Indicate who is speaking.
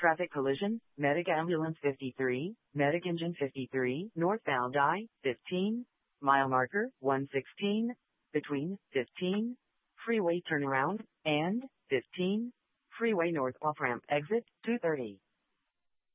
Speaker 1: Traffic collision, Medic Ambulance 53, Medic Engine 53, northbound I-15, mile marker 116, between 15, freeway turnaround, and 15, freeway north off-ramp exit 230.